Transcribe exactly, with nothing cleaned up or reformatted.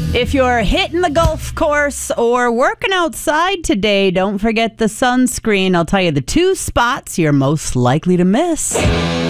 If you're hitting the golf course or working outside today, don't forget the sunscreen. I'll tell you the two spots you're most likely to miss.